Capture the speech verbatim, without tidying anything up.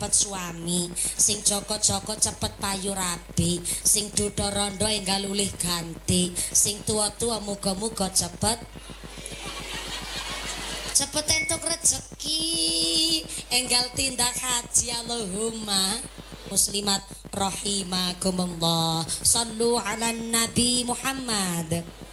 cepet suami, sing joko-joko cepet payu rabi, sing duda rondo enggal ulih ganti, sing tua-tua muga-muga cepet cepet entuk rezeki, enggal tindak haji. Allahumma muslimat rahimakumullah, sallu ala nabi Muhammad.